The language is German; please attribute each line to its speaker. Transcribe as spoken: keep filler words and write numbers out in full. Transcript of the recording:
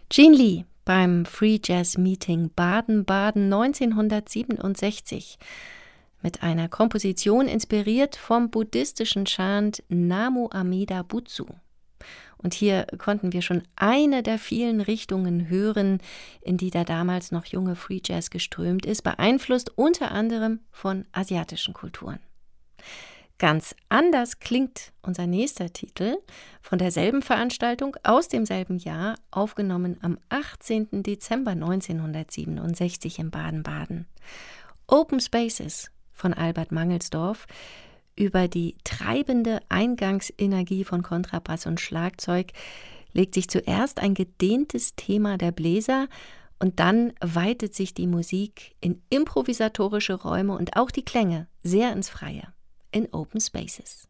Speaker 1: Gene Lee beim Free Jazz Meeting Baden-Baden neunzehnhundertsiebenundsechzig mit einer Komposition inspiriert vom buddhistischen Chant Namu Amida Butsu. Und hier konnten wir schon eine der vielen Richtungen hören, in die der damals noch junge Free Jazz geströmt ist, beeinflusst unter anderem von asiatischen Kulturen. Ganz anders klingt unser nächster Titel von derselben Veranstaltung aus demselben Jahr, aufgenommen am achtzehnten Dezember neunzehnhundertsiebenundsechzig in Baden-Baden. Open Spaces von Albert Mangelsdorff. Über die treibende Eingangsenergie von Kontrabass und Schlagzeug legt sich zuerst ein gedehntes Thema der Bläser und dann weitet sich die Musik in improvisatorische Räume und auch die Klänge sehr ins Freie, in Open Spaces.